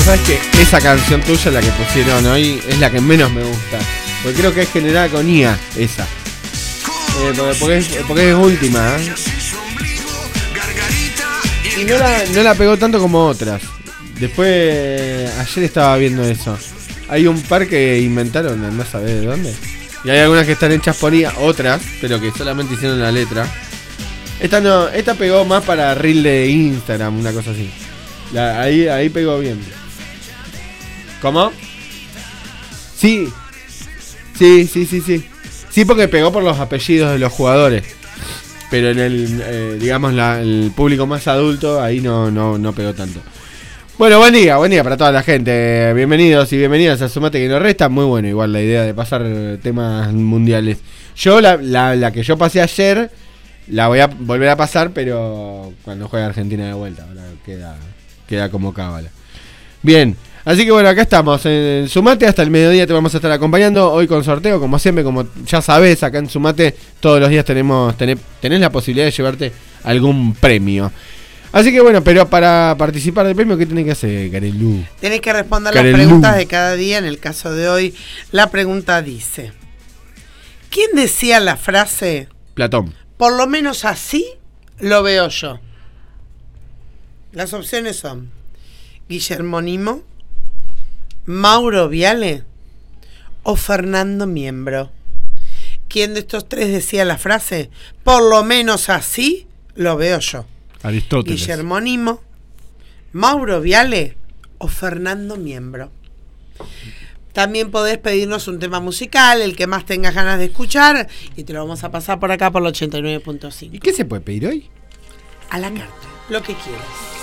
sabes que esa canción tuya, la que pusieron hoy, es la que menos me gusta. Porque creo que es generada con IA, esa. Porque es última, ¿eh? Y no la pegó tanto como otras. Después, ayer estaba viendo eso. Hay un par que inventaron, no sabés de dónde. Y hay algunas que están hechas por IA, otras, pero que solamente hicieron la letra. Esta no, esta pegó más para reel de Instagram, una cosa así. Ahí pegó bien. ¿Cómo? Sí. Sí, porque pegó por los apellidos de los jugadores. Pero en el, digamos, el público más adulto, ahí no pegó tanto. Bueno, buen día para toda la gente. Bienvenidos y bienvenidas a Sumate que no resta. Muy bueno, igual la idea de pasar temas mundiales. Yo, la que yo pasé ayer, la voy a volver a pasar, pero cuando juegue Argentina de vuelta. Ahora queda como cábala. Bien. Así que bueno, acá estamos en Sumate, hasta el mediodía te vamos a estar acompañando, hoy con sorteo, como siempre, como ya sabés, acá en Sumate todos los días tenés la posibilidad de llevarte algún premio. Así que bueno, pero para participar del premio, ¿qué tenés que hacer, Karelú? Tenés que responder las preguntas de cada día. En el caso de hoy, la pregunta dice: ¿quién decía la frase? Platón. Por lo menos así lo veo yo. Las opciones son Guillermo Nimo, Mauro Viale o Fernando Miembro. ¿Quién de estos tres decía la frase? Por lo menos así lo veo yo. Aristóteles. Guillermo Nimo, Mauro Viale o Fernando Miembro. También podés pedirnos un tema musical, el que más tengas ganas de escuchar, y te lo vamos a pasar por acá por el 89.5. ¿Y qué se puede pedir hoy? A la carta, lo que quieras.